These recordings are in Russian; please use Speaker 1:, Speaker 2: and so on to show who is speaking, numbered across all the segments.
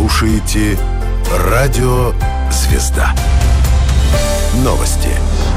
Speaker 1: слушаете Радио Звезда. Новости.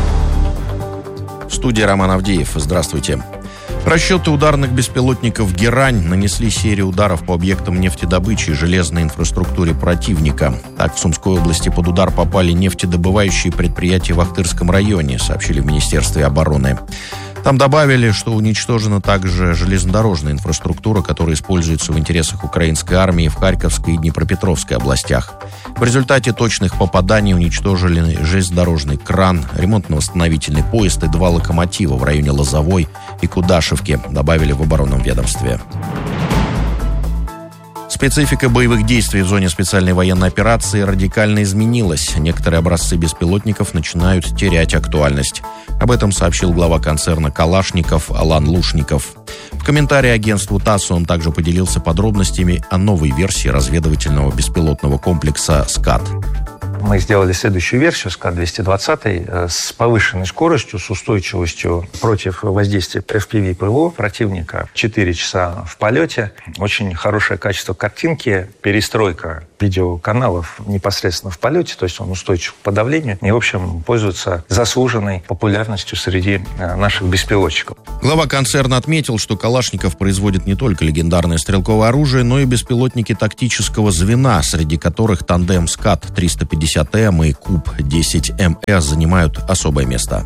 Speaker 2: В студии Роман Авдеев. Здравствуйте. Расчеты ударных беспилотников «Герань» нанесли серию ударов по объектам нефтедобычи и железной инфраструктуре противника. Так, в Сумской области под удар попали нефтедобывающие предприятия в Ахтырском районе, сообщили в Министерстве обороны. Там добавили, что уничтожена также железнодорожная инфраструктура, которая используется в интересах украинской армии в Харьковской и Днепропетровской областях. В результате точных попаданий уничтожили железнодорожный кран, ремонтно-восстановительный поезд и 2 локомотива в районе Лозовой и Кудашевки, добавили в оборонном ведомстве. Специфика боевых действий в зоне специальной военной операции радикально изменилась. Некоторые образцы беспилотников начинают терять актуальность. Об этом сообщил глава концерна «Калашников» Алан Лушников. В комментарии агентству ТАСС он также поделился подробностями о новой версии разведывательного беспилотного комплекса «Скат».
Speaker 3: Мы сделали следующую версию СКАТ-220 с повышенной скоростью, с устойчивостью против воздействия FPV ПВО противника. 4 часа в полете. Очень хорошее качество картинки, перестройка видеоканалов непосредственно в полете, то есть он устойчив к подавлению и, в общем, пользуется заслуженной популярностью среди наших беспилотчиков.
Speaker 2: Глава концерна отметил, что Калашников производит не только легендарное стрелковое оружие, но и беспилотники тактического звена, среди которых тандем СКАТ-350М и КУБ-10МС занимают особое место.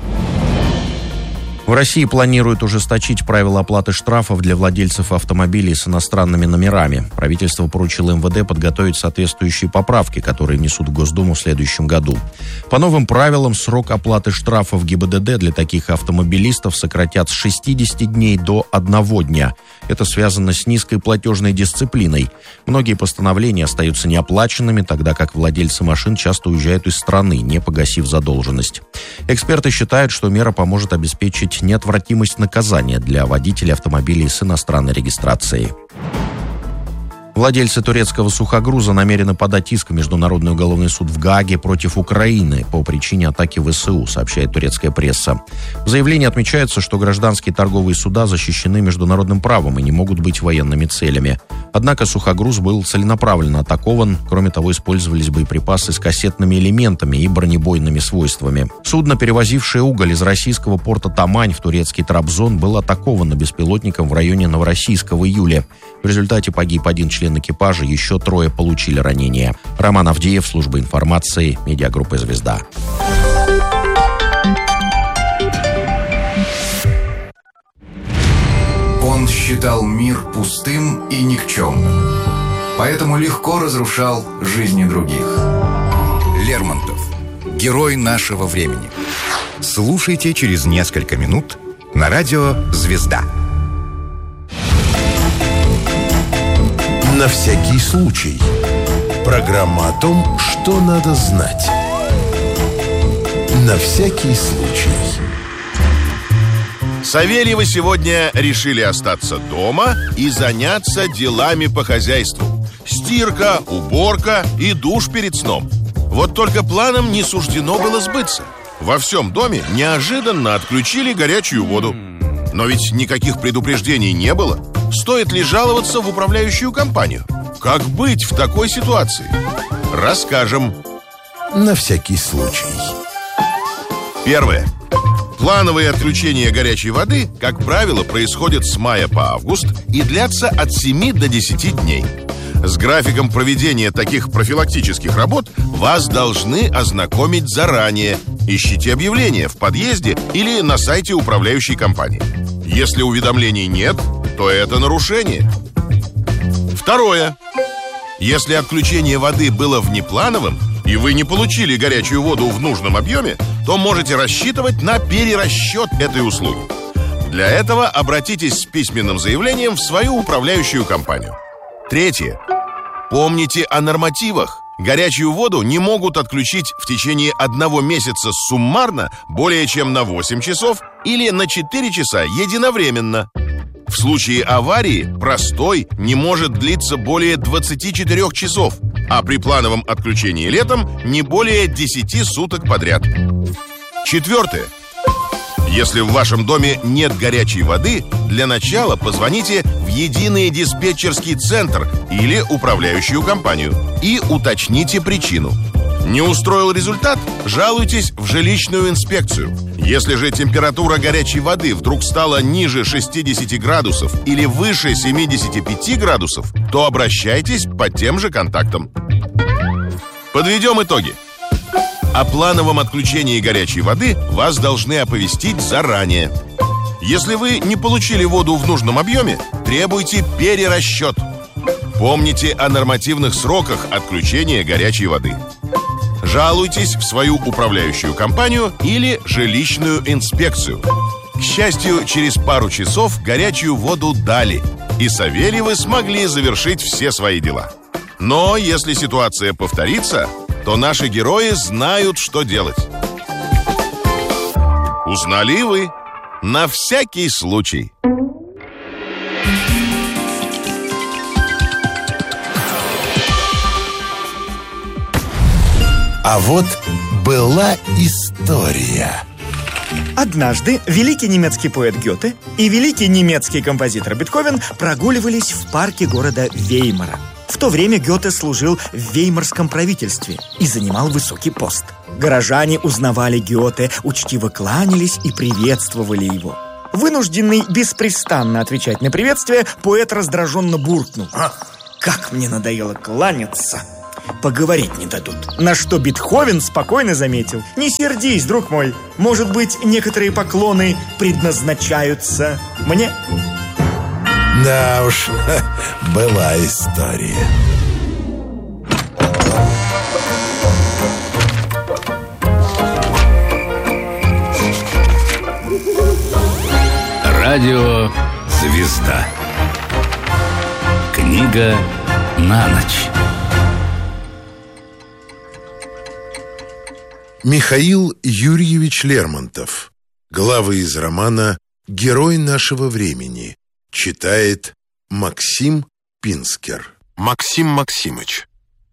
Speaker 2: В России планируют ужесточить правила оплаты штрафов для владельцев автомобилей с иностранными номерами. Правительство поручило МВД подготовить соответствующие поправки, которые внесут в Госдуму в следующем году. По новым правилам срок оплаты штрафов ГИБДД для таких автомобилистов сократят с 60 дней до 1 дня. Это связано с низкой платежной дисциплиной. Многие постановления остаются неоплаченными, тогда как владельцы машин часто уезжают из страны, не погасив задолженность. Эксперты считают, что мера поможет обеспечить неотвратимость наказания для водителей автомобилей с иностранной регистрацией. Владельцы турецкого сухогруза намерены подать иск в Международный уголовный суд в Гааге против Украины по причине атаки ВСУ, сообщает турецкая пресса. В заявлении отмечается, что гражданские торговые суда защищены международным правом и не могут быть военными целями. Однако сухогруз был целенаправленно атакован. Кроме того, использовались боеприпасы с кассетными элементами и бронебойными свойствами. Судно, перевозившее уголь из российского порта Тамань в турецкий Трабзон, было атаковано беспилотником в районе Новороссийска в июле. В результате погиб 1 член экипажа, еще 3 получили ранения. Роман Авдеев, служба информации, медиагруппа «Звезда».
Speaker 4: Он считал мир пустым и никчемным, поэтому легко разрушал жизни других. Лермонтов. Герой нашего времени.
Speaker 5: Слушайте через несколько минут на радио «Звезда».
Speaker 1: На всякий случай. Программа о том, что надо знать. На всякий случай.
Speaker 6: Савельевы сегодня решили остаться дома и заняться делами по хозяйству. Стирка, уборка и душ перед сном. Вот только планам не суждено было сбыться. Во всем доме неожиданно отключили горячую воду. Но ведь никаких предупреждений не было. Стоит ли жаловаться в управляющую компанию? Как быть в такой ситуации? Расскажем.
Speaker 1: На всякий случай.
Speaker 6: Первое. Плановые отключения горячей воды, как правило, происходят с мая по август и длятся от 7 до 10 дней. С графиком проведения таких профилактических работ вас должны ознакомить заранее. Ищите объявление в подъезде или на сайте управляющей компании. Если уведомлений нет, то это нарушение. Второе. Если отключение воды было внеплановым, и вы не получили горячую воду в нужном объеме, то можете рассчитывать на перерасчет этой услуги. Для этого обратитесь с письменным заявлением в свою управляющую компанию. Третье. Помните о нормативах. Горячую воду не могут отключить в течение 1 месяца суммарно более чем на 8 часов или на 4 часа единовременно. В случае аварии простой не может длиться более 24 часов, а при плановом отключении летом не более 10 суток подряд. Четвертое. Если в вашем доме нет горячей воды, для начала позвоните в единый диспетчерский центр или управляющую компанию и уточните причину. Не устроил результат? Жалуйтесь в жилищную инспекцию. Если же температура горячей воды вдруг стала ниже 60 градусов или выше 75 градусов, то обращайтесь по тем же контактам. Подведем итоги. О плановом отключении горячей воды вас должны оповестить заранее. Если вы не получили воду в нужном объеме, требуйте перерасчет. Помните о нормативных сроках отключения горячей воды. Жалуйтесь в свою управляющую компанию или жилищную инспекцию. К счастью, через пару часов горячую воду дали, и Савельевы смогли завершить все свои дела. Но если ситуация повторится, то наши герои знают, что делать. Узнали и вы? На всякий случай.
Speaker 1: А вот была история.
Speaker 7: Однажды великий немецкий поэт Гёте и великий немецкий композитор Бетховен прогуливались в парке города Веймара. В то время Гёте служил в веймарском правительстве и занимал высокий пост. Горожане узнавали Гёте, учтиво кланялись и приветствовали его. Вынужденный беспрестанно отвечать на приветствие, поэт раздраженно буркнул: «Как мне надоело кланяться! Поговорить не дадут». На что Бетховен спокойно заметил: «Не сердись, друг мой, может быть, некоторые поклоны предназначаются мне».
Speaker 1: Да уж, была история.
Speaker 8: Радио «Звезда». Книга на ночь.
Speaker 1: Михаил Юрьевич Лермонтов. Главы из романа «Герой нашего времени». Читает Максим Пинскер.
Speaker 9: Максим Максимыч.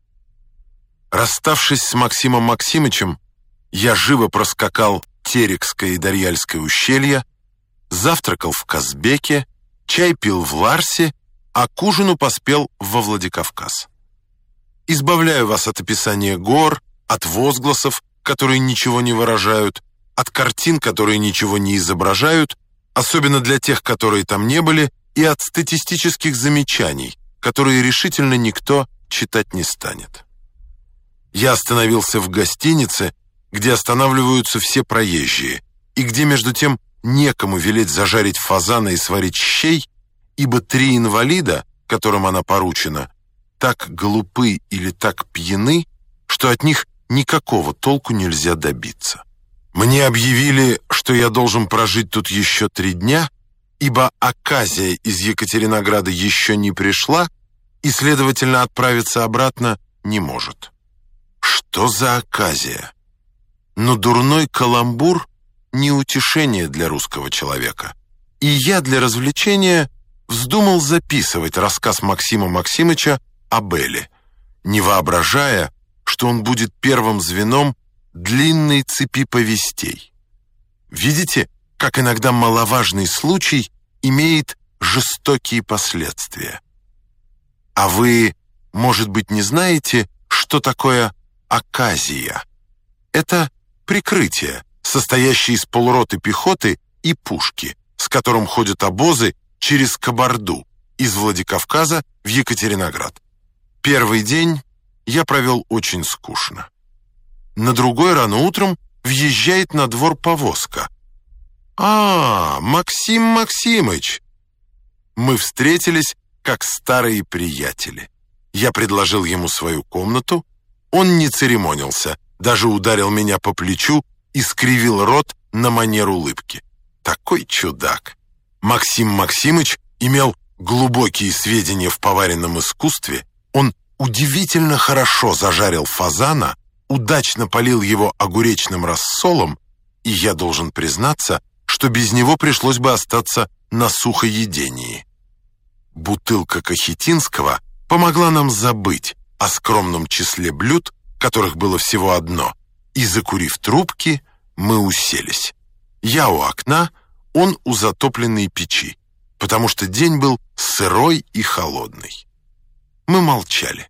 Speaker 9: Расставшись с Максимом Максимычем, я живо проскакал Терекское и Дарьяльское ущелья, завтракал в Казбеке, чай пил в Ларсе, а к ужину поспел во Владикавказ. Избавляю вас от описания гор, от возгласов, которые ничего не выражают, от картин, которые ничего не изображают, особенно для тех, которые там не были, и от статистических замечаний, которые решительно никто читать не станет. Я остановился в гостинице, где останавливаются все проезжие, и где, между тем, некому велеть зажарить фазана и сварить щей, ибо 3 инвалида, которым она поручена, так глупы или так пьяны, что от них никакого толку нельзя добиться. Мне объявили, что я должен прожить тут еще 3 дня, ибо оказия из Екатеринограда еще не пришла и, следовательно, отправиться обратно не может. Что за оказия? Но дурной каламбур — не утешение для русского человека. И я для развлечения вздумал записывать рассказ Максима Максимыча о Белле, не воображая, что он будет первым звеном длинной цепи повестей. Видите, как иногда маловажный случай имеет жестокие последствия. А вы, может быть, не знаете, что такое оказия? Это прикрытие, состоящее из полуроты пехоты и пушки, с которым ходят обозы через Кабарду из Владикавказа в Екатериноград. Первый день я провел очень скучно. На другой рано утром въезжает на двор повозка. Максим Максимыч! Мы встретились как старые приятели. Я предложил ему свою комнату, он не церемонился, даже ударил меня по плечу и скривил рот на манер улыбки. Такой чудак! Максим Максимыч имел глубокие сведения в поваренном искусстве, он удивительно хорошо зажарил фазана, удачно полил его огуречным рассолом, и я должен признаться, что без него пришлось бы остаться на сухоедении. Бутылка Кахетинского помогла нам забыть о скромном числе блюд, которых было всего одно, и, закурив трубки, мы уселись. Я у окна, он у затопленной печи, потому что день был сырой и холодный. Мы молчали.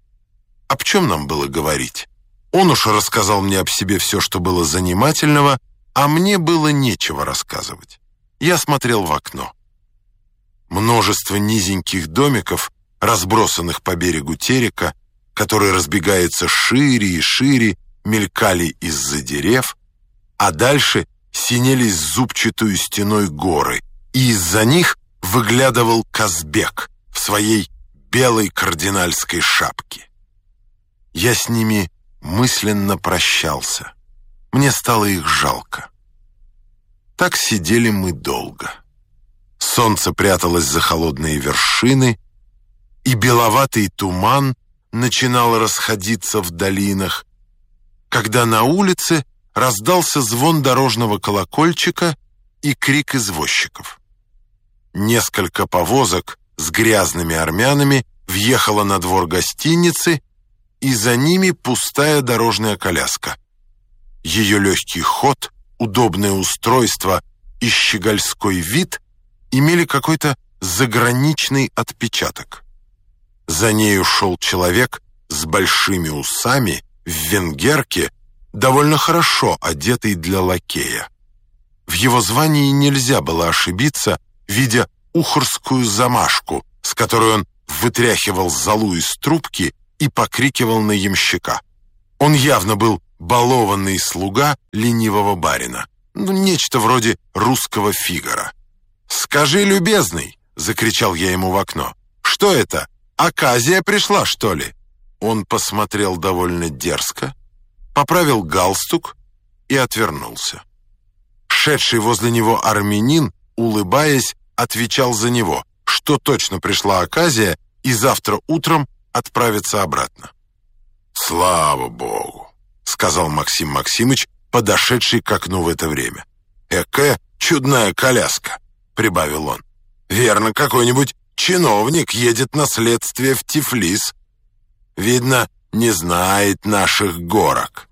Speaker 9: Об чем нам было говорить? Он уж рассказал мне об себе все, что было занимательного, а мне было нечего рассказывать. Я смотрел в окно. Множество низеньких домиков, разбросанных по берегу Терека, который разбегается шире и шире, мелькали из-за дерев, а дальше синелись зубчатую стеной горы, и из-за них выглядывал Казбек в своей белой кардинальской шапке. Я с ними мысленно прощался. Мне стало их жалко. Так сидели мы долго. Солнце пряталось за холодные вершины, и беловатый туман начинал расходиться в долинах, когда на улице раздался звон дорожного колокольчика и крик извозчиков. Несколько повозок с грязными армянами въехало на двор гостиницы, и за ними пустая дорожная коляска. Ее легкий ход, удобное устройство и щегольской вид имели какой-то заграничный отпечаток. За нею шел человек с большими усами в венгерке, довольно хорошо одетый для лакея. В его звании нельзя было ошибиться, видя ухорскую замашку, с которой он вытряхивал золу из трубки и покрикивал на ямщика. Он явно был балованный слуга ленивого барина, нечто вроде русского Фигаро. «Скажи, любезный!» — закричал я ему в окно. «Что это? Оказия пришла, что ли?» Он посмотрел довольно дерзко, поправил галстук и отвернулся. Шедший возле него армянин, улыбаясь, отвечал за него, что точно пришла оказия и завтра утром отправится обратно. «Слава Богу!» — сказал Максим Максимыч, подошедший к окну в это время. «Экая чудная коляска!» — прибавил он. «Верно, какой-нибудь чиновник едет на следствие в Тифлис. Видно, не знает наших горок».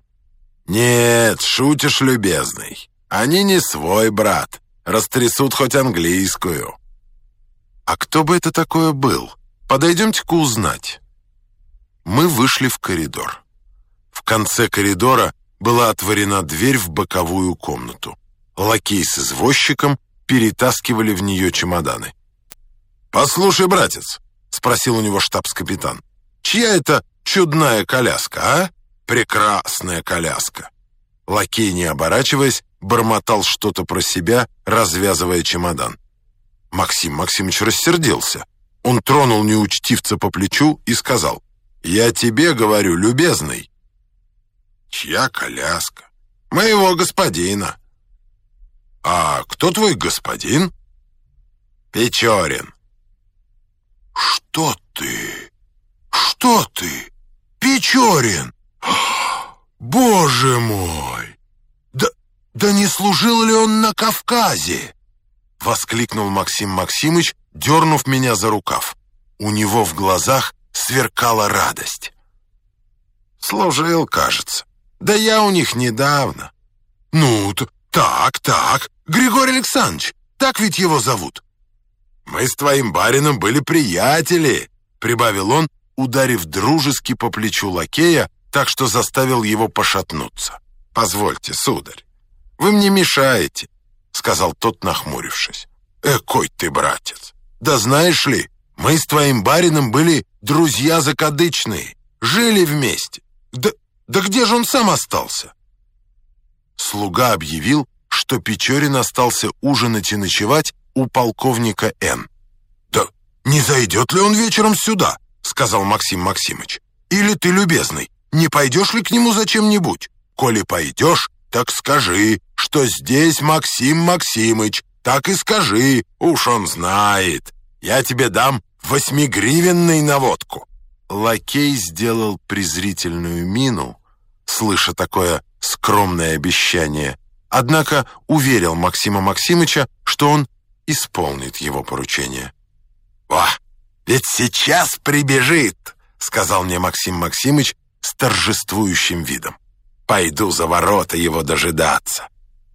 Speaker 9: «Нет, шутишь, любезный. Они не свой, брат. Растрясут хоть английскую». «А кто бы это такое был? Подойдемте-ка узнать». Мы вышли в коридор. В конце коридора была отворена дверь в боковую комнату. Лакей с извозчиком перетаскивали в нее чемоданы. «Послушай, братец», — спросил у него штабс-капитан, «чья это чудная коляска, а? Прекрасная коляска». Лакей, не оборачиваясь, бормотал что-то про себя, развязывая чемодан. Максим Максимыч рассердился. Он тронул неучтивца по плечу и сказал: «Я тебе говорю, любезный». «Чья коляска?» «Моего господина». «А кто твой господин?» «Печорин». «Что ты? Что ты? Печорин? Боже мой! Да не служил ли он на Кавказе?» — воскликнул Максим Максимыч, дернув меня за рукав. У него в глазах сверкала радость. «Служил, кажется. Да я у них недавно». «Ну, так, Григорий Александрович, так ведь его зовут». «Мы с твоим барином были приятели», — прибавил он, ударив дружески по плечу лакея, так что заставил его пошатнуться. «Позвольте, сударь, вы мне мешаете», — сказал тот, нахмурившись. «Экой ты, братец! Да знаешь ли, мы с твоим барином были друзья закадычные, жили вместе. Да где же он сам остался?» Слуга объявил, что Печорин остался ужинать и ночевать у полковника Н. «Да не зайдет ли он вечером сюда?» — сказал Максим Максимыч. «Или ты, любезный, не пойдешь ли к нему зачем-нибудь? Коли пойдешь, так скажи, что здесь Максим Максимыч, так и скажи, уж он знает. Я тебе дам 8-гривенный на водку». Лакей сделал презрительную мину, слыша такое скромное обещание, однако уверил Максима Максимыча, что он исполнит его поручение. «О, ведь сейчас прибежит», — сказал мне Максим Максимыч с торжествующим видом. «Пойду за ворота его дожидаться.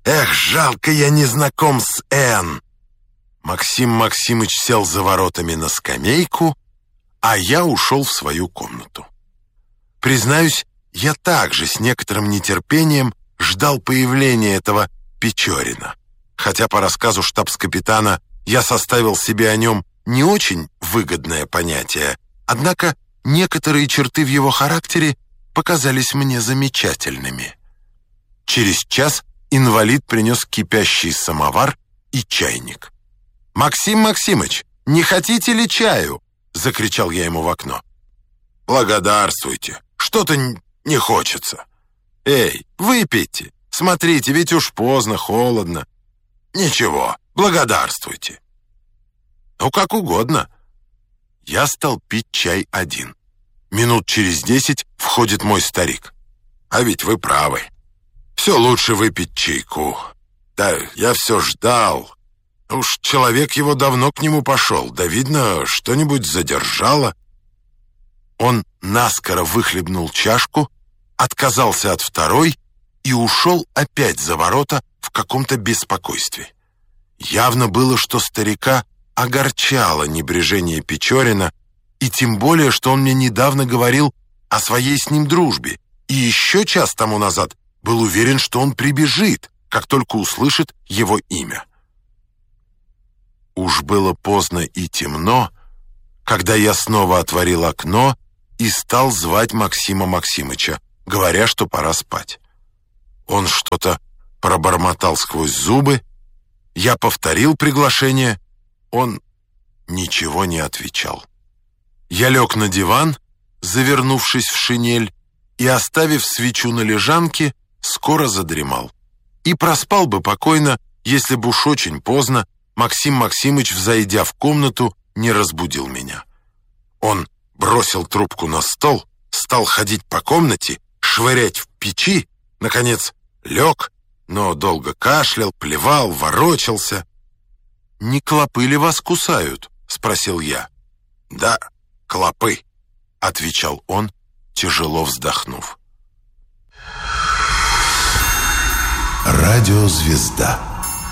Speaker 9: Эх, жалко, я не знаком с Энн. Максим Максимыч сел за воротами на скамейку, а я ушел в свою комнату. Признаюсь, я также с некоторым нетерпением ждал появления этого Печорина. Хотя по рассказу штабс-капитана я составил себе о нем не очень выгодное понятие, однако некоторые черты в его характере показались мне замечательными. Через час инвалид принес кипящий самовар и чайник. «Максим Максимыч, не хотите ли чаю?» — закричал я ему в окно. «Благодарствуйте, что-то не хочется». «Эй, выпейте, смотрите, ведь уж поздно, холодно». «Ничего, благодарствуйте». «Ну, как угодно». Я стал пить чай один. Минут через 10 входит мой старик. «А ведь вы правы. Все лучше выпить чайку. Да, я все ждал. Уж человек его давно к нему пошел. Да, видно, что-нибудь задержало». Он наскоро выхлебнул чашку, отказался от второй и ушел опять за ворота в каком-то беспокойстве. Явно было, что старика огорчало небрежение Печорина, и тем более, что он мне недавно говорил о своей с ним дружбе, и еще час тому назад был уверен, что он прибежит, как только услышит его имя. Уж было поздно и темно, когда я снова отворил окно и стал звать Максима Максимыча, говоря, что пора спать. Он что-то пробормотал сквозь зубы, я повторил приглашение, он ничего не отвечал. Я лег на диван, завернувшись в шинель, и, оставив свечу на лежанке, скоро задремал. И проспал бы покойно, если бы уж очень поздно Максим Максимыч, взойдя в комнату, не разбудил меня. Он бросил трубку на стол, стал ходить по комнате, швырять в печи, наконец лег, но долго кашлял, плевал, ворочался. «Не клопы ли вас кусают?» — спросил я. «Да, клопы», — отвечал он, тяжело вздохнув.
Speaker 1: Радиозвезда.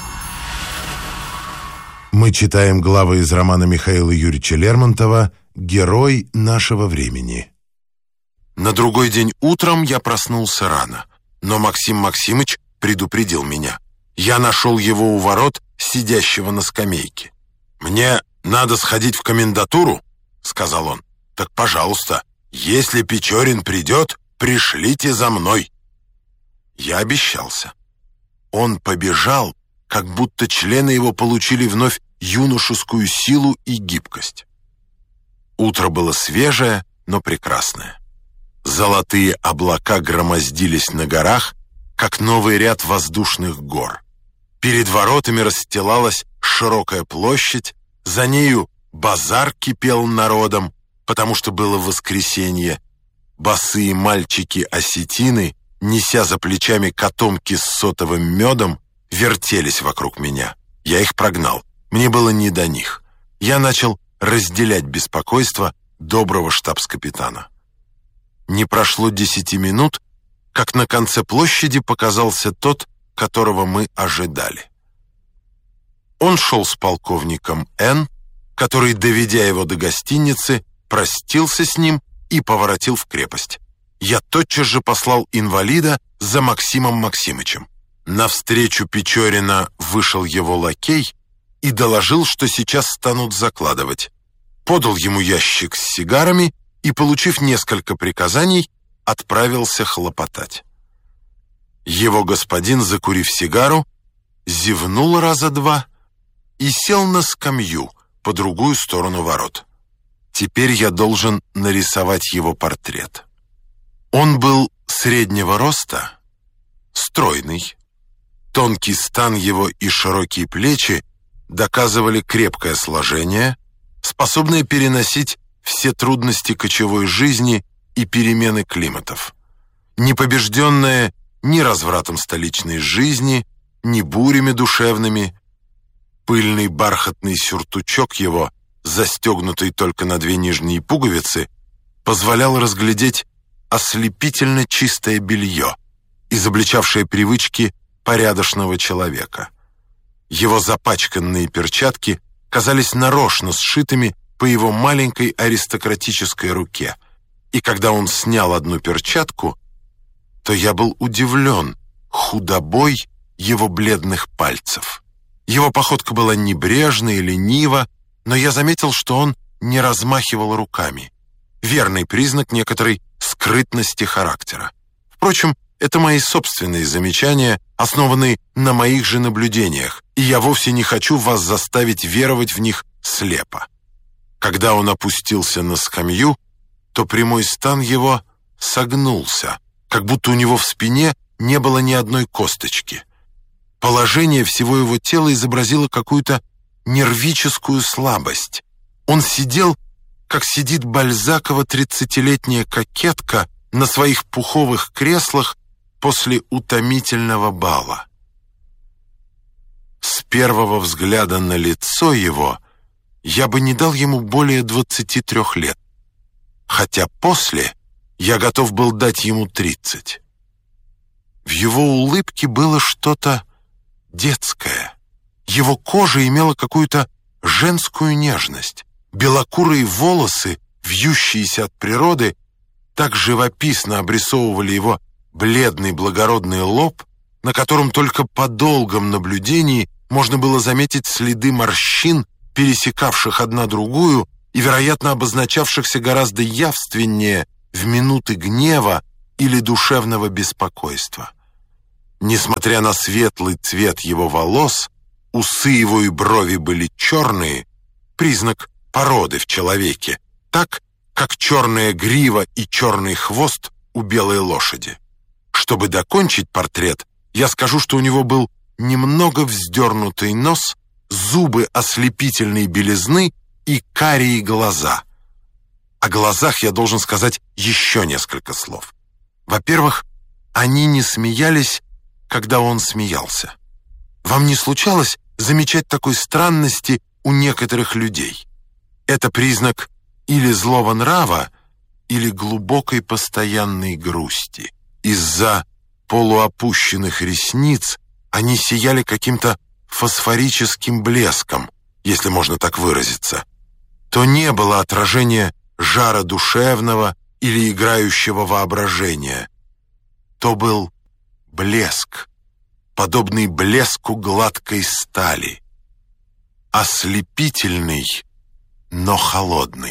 Speaker 1: Мы читаем главы из романа Михаила Юрьевича Лермонтова «Герой нашего времени».
Speaker 9: На другой день утром я проснулся рано, но Максим Максимыч предупредил меня. Я нашел его у ворот, сидящего на скамейке. «Мне надо сходить в комендатуру», — сказал он. «Так, пожалуйста, если Печорин придет, пришлите за мной». Я обещался. Он побежал, как будто члены его получили вновь юношескую силу и гибкость. Утро было свежее, но прекрасное. Золотые облака громоздились на горах, как новый ряд воздушных гор. Перед воротами расстилалась широкая площадь, за нею базар кипел народом, потому что было воскресенье. Босые мальчики-осетины, неся за плечами котомки с сотовым медом, вертелись вокруг меня. Я их прогнал. Мне было не до них. Я начал разделять беспокойство доброго штабс-капитана. Не прошло 10 минут, как на конце площади показался тот, которого мы ожидали. Он шел с полковником Н., который, доведя его до гостиницы, простился с ним и поворотил в крепость. Я тотчас же послал инвалида за Максимом Максимычем. Навстречу Печорина вышел его лакей и доложил, что сейчас станут закладывать. Подал ему ящик с сигарами и, получив несколько приказаний, отправился хлопотать. Его господин, закурив сигару, зевнул раза два и сел на скамью по другую сторону ворот. Теперь я должен нарисовать его портрет. Он был среднего роста, стройный. Тонкий стан его и широкие плечи доказывали крепкое сложение, способное переносить все трудности кочевой жизни и перемены климатов, не побежденное ни развратом столичной жизни, ни бурями душевными. Пыльный бархатный сюртучок его, застегнутый только на 2 нижние пуговицы, позволял разглядеть ослепительно чистое белье, изобличавшее привычки порядочного человека. Его запачканные перчатки казались нарочно сшитыми по его маленькой аристократической руке. И когда он снял одну перчатку, то я был удивлен худобой его бледных пальцев. Его походка была небрежна и ленива, но я заметил, что он не размахивал руками. Верный признак некоторой скрытности характера. Впрочем, это мои собственные замечания, основанные на моих же наблюдениях, и я вовсе не хочу вас заставить веровать в них слепо. Когда он опустился на скамью, то прямой стан его согнулся, как будто у него в спине не было ни одной косточки. Положение всего его тела изобразило какую-то нервическую слабость. Он сидел, как сидит Бальзакова 30-летняя кокетка на своих пуховых креслах после утомительного бала. С первого взгляда на лицо его я бы не дал ему более 23 лет, хотя после я готов был дать ему 30. В его улыбке было что-то детское. Его кожа имела какую-то женскую нежность. Белокурые волосы, вьющиеся от природы, так живописно обрисовывали его бледный благородный лоб, на котором только по долгом наблюдении можно было заметить следы морщин, пересекавших одна другую и, вероятно, обозначавшихся гораздо явственнее в минуты гнева или душевного беспокойства. Несмотря на светлый цвет его волос, усы его и брови были черные, признак породы в человеке, так, как черная грива и черный хвост у белой лошади. Чтобы докончить портрет, я скажу, что у него был немного вздернутый нос, зубы ослепительной белизны и карие глаза. О глазах я должен сказать еще несколько слов. Во-первых, они не смеялись, когда он смеялся. Вам не случалось замечать такой странности у некоторых людей? Это признак или злого нрава, или глубокой постоянной грусти. Из-за полуопущенных ресниц они сияли каким-то фосфорическим блеском, если можно так выразиться. То не было отражения жара душевного или играющего воображения. То был блеск, подобный блеску гладкой стали, ослепительный, но холодный.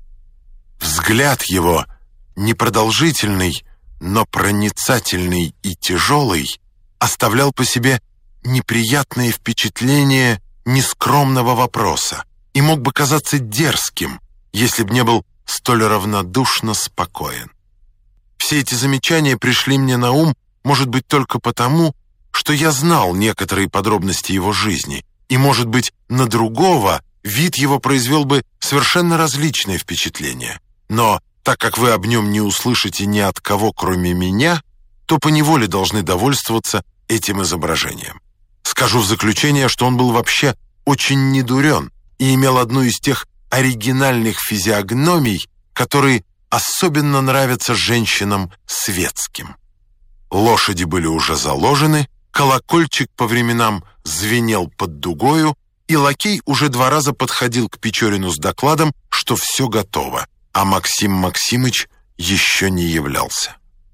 Speaker 9: Взгляд его, непродолжительный, но проницательный и тяжелый, оставлял по себе неприятное впечатление нескромного вопроса и мог бы казаться дерзким, если б не был столь равнодушно спокоен. Все эти замечания пришли мне на ум, может быть, только потому, что я знал некоторые подробности его жизни, и, может быть, на другого вид его произвел бы совершенно различное впечатление. Но так как вы об нем не услышите ни от кого, кроме меня, то поневоле должны довольствоваться этим изображением. Скажу в заключение, что он был вообще очень недурен и имел одну из тех оригинальных физиогномий, которые особенно нравятся женщинам светским. Лошади были уже заложены, колокольчик по временам звенел под дугою, и лакей уже 2 раза подходил к Печорину с докладом, что все готово, а Максим Максимыч еще не являлся.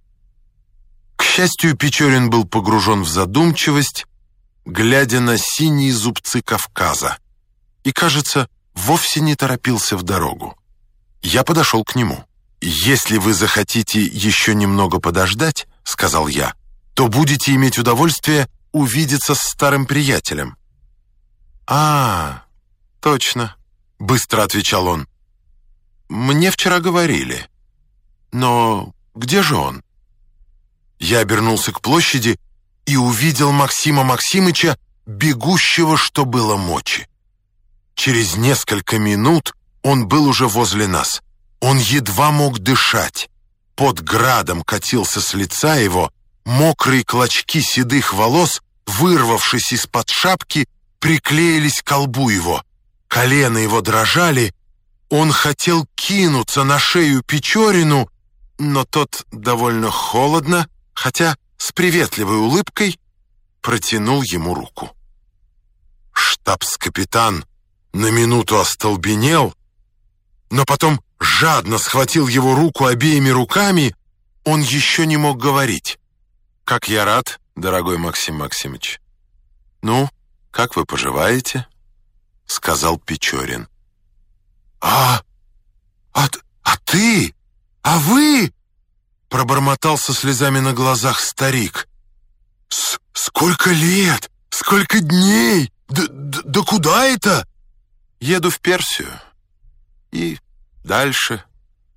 Speaker 9: К счастью, Печорин был погружен в задумчивость, глядя на синие зубцы Кавказа, и, кажется, вовсе не торопился в дорогу. Я подошел к нему. «Если вы захотите еще немного подождать, — сказал я, — то будете иметь удовольствие увидеться с старым приятелем». Точно, — быстро отвечал он. «Мне вчера говорили. Но где же он?» Я обернулся к площади и увидел Максима Максимыча, бегущего, что было мочи. Через несколько минут он был уже возле нас. Он едва мог дышать. Под градом катился с лица его, мокрые клочки седых волос, вырвавшись из-под шапки, приклеились к колбу его. Колена его дрожали. Он хотел кинуться на шею Печорину, но тот довольно холодно, хотя с приветливой улыбкой, протянул ему руку. Штабс-капитан на минуту остолбенел, но потом жадно схватил его руку обеими руками. Он еще не мог говорить. «Как я рад, дорогой Максим Максимыч. Ну, как вы поживаете?» — сказал Печорин. «А ты? А вы?» — пробормотал со слезами на глазах старик. «Сколько лет? Сколько дней? Да куда это?» «Еду в Персию. И дальше».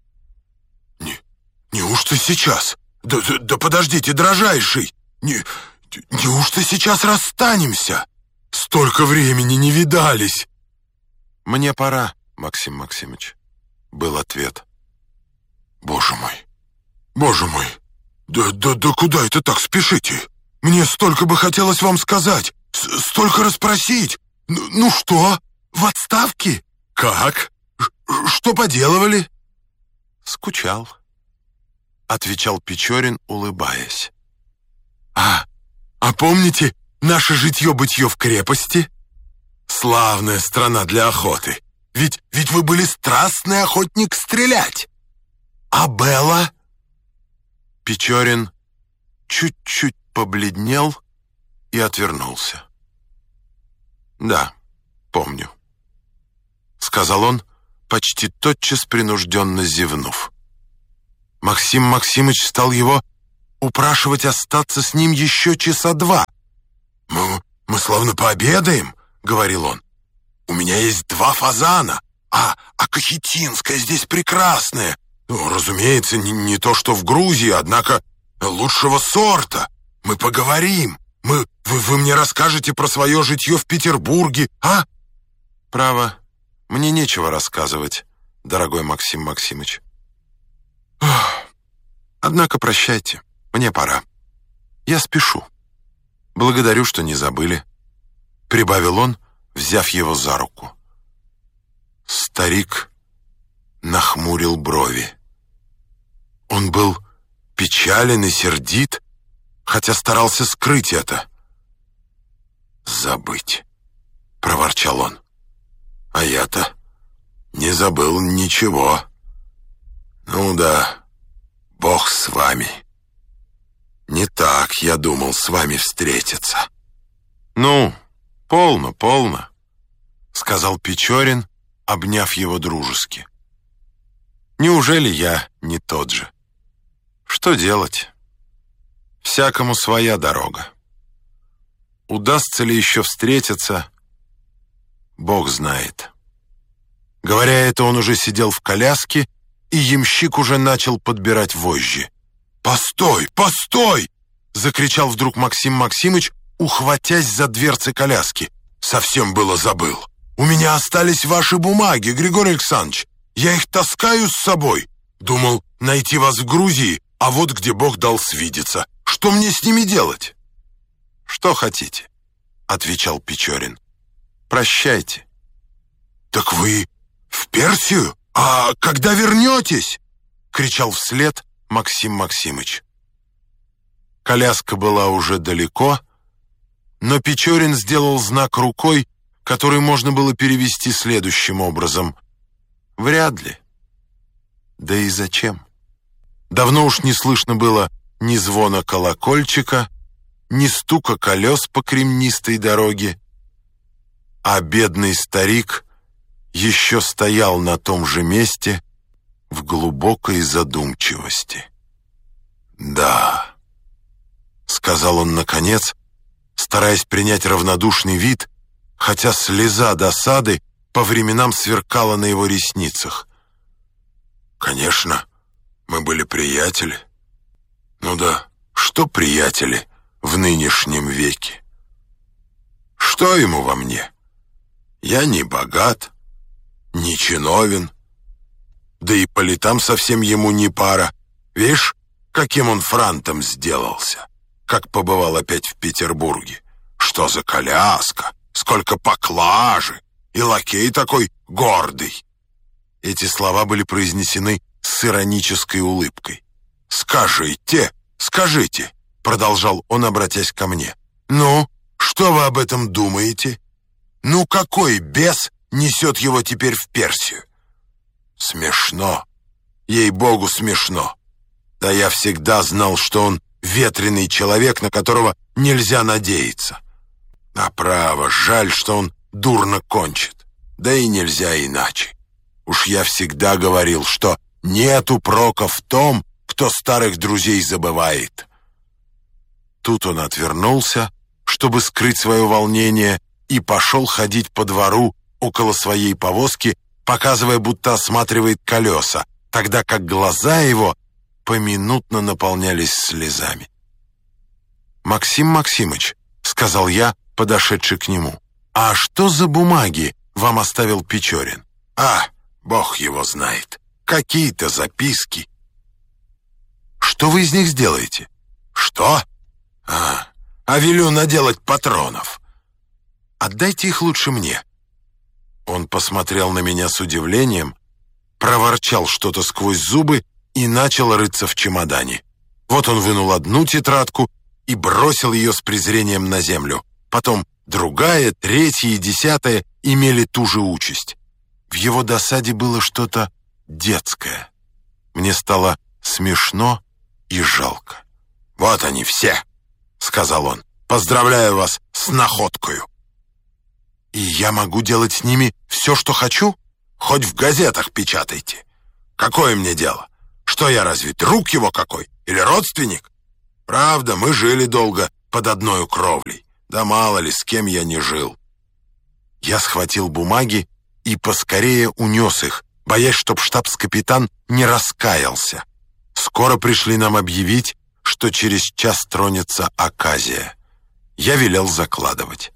Speaker 9: «Неужто сейчас? Да подождите, дрожайший! Неужто сейчас расстанемся? Столько времени не видались!» «Мне пора, Максим Максимыч», — был ответ. Боже мой! Да куда это так спешите? Мне столько бы хотелось вам сказать, столько расспросить. Ну что, в отставке? Как? Что поделывали?» «Скучал», — отвечал Печорин, улыбаясь. А помните наше житье-бытье в крепости? Славная страна для охоты. Ведь вы были страстный охотник стрелять. А Белла?» Печорин чуть-чуть побледнел и отвернулся. «Да, помню», — сказал он, почти тотчас принужденно зевнув. Максим Максимыч стал его упрашивать остаться с ним еще часа два. «Мы славно пообедаем», — говорил он. «У меня есть 2 фазана, а кахетинская здесь прекрасная. Ну, разумеется, не то, что в Грузии, однако лучшего сорта. Мы поговорим. Вы мне расскажете про свое житье в Петербурге, а?» «Право, мне нечего рассказывать, дорогой Максим Максимыч. Однако прощайте, мне пора. Я спешу. Благодарю, что не забыли», — прибавил он, взяв его за руку. Старик нахмурил брови. Он был печален и сердит, хотя старался скрыть это. «Забыть», — проворчал он. «А я-то не забыл ничего. Ну да, Бог с вами. Не так я думал с вами встретиться». «Ну, полно», — сказал Печорин, обняв его дружески. «Неужели я не тот же? Что делать? Всякому своя дорога. Удастся ли еще встретиться, Бог знает». Говоря это, он уже сидел в коляске, и ямщик уже начал подбирать вожжи. «Постой!» — закричал вдруг Максим Максимыч, ухватясь за дверцы коляски. «Совсем было забыл. У меня остались ваши бумаги, Григорий Александрович. Я их таскаю с собой. Думал найти вас в Грузии, а вот где Бог дал свидеться. Что мне с ними делать?» «Что хотите?» — отвечал Печорин. «Прощайте». «Так вы в Персию? А когда вернетесь?» — кричал вслед Максим Максимыч. Коляска была уже далеко, но Печорин сделал знак рукой, который можно было перевести следующим образом: «Вряд ли. Да и зачем?» Давно уж не слышно было ни звона колокольчика, ни стука колес по кремнистой дороге, а бедный старик еще стоял на том же месте в глубокой задумчивости. «Да», — сказал он наконец, стараясь принять равнодушный вид, хотя слеза досады по временам сверкала на его ресницах. «Конечно, мы были приятели. Ну да, что приятели в нынешнем веке? Что ему во мне? Я не богат, не чиновен, да и по летам совсем ему не пара. Видишь, каким он франтом сделался, как побывал опять в Петербурге. Что за коляска, сколько поклажи, и лакей такой гордый». Эти слова были произнесены с иронической улыбкой. «Скажите», — продолжал он, обратясь ко мне, Ну, что вы об этом думаете? Ну, какой бес несет его теперь в Персию? Смешно. Ей-богу, смешно. Да я всегда знал, что он ветреный человек, на которого нельзя надеяться. А право, жаль, что он дурно кончит. Да и нельзя иначе. Уж я всегда говорил, что нету прока в том, кто старых друзей забывает. Тут он отвернулся, чтобы скрыть свое волнение, и пошел ходить по двору около своей повозки, показывая, будто осматривает колеса, тогда как глаза его поминутно наполнялись слезами. «Максим Максимыч», — сказал я, подошедший к нему, «а что за бумаги вам оставил Печорин?» «А, бог его знает. Какие-то записки». «Что вы из них сделаете?» «Что? А велю наделать патронов». «Отдайте их лучше мне». Он посмотрел на меня с удивлением, проворчал что-то сквозь зубы и начал рыться в чемодане. Вот он вынул одну тетрадку и бросил ее с презрением на землю. Потом другая, третья и 10 имели ту же участь. В его досаде было что-то детское. Мне стало смешно и жалко. «Вот они все», — сказал он. «Поздравляю вас с находкою». «И я могу делать с ними все, что хочу? Хоть в газетах печатайте. Какое мне дело? Что я разве друг его какой? Или родственник? Правда, мы жили долго под одной кровлей. Да мало ли, с кем я не жил». Я схватил бумаги и поскорее унес их, боясь, чтоб штабс-капитан не раскаялся. Скоро пришли нам объявить, что через час тронется оказия. Я велел закладывать.